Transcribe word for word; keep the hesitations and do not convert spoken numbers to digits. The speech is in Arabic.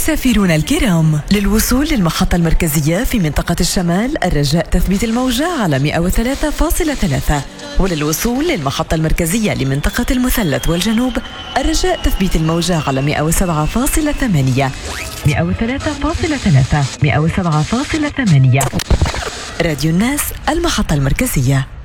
المسافرون الكرام، للوصول للمحطة المركزية في منطقة الشمال الرجاء تثبيت الموجة على مئة وثلاثة فاصلة ثلاثة، وللوصول للمحطة المركزية لمنطقة المثلث والجنوب الرجاء تثبيت الموجة على مئة وسبعة فاصلة ثمانية. مئة وثلاثة فاصلة ثلاثة، مئة وسبعة فاصلة ثمانية. راديو الناس، المحطة المركزية.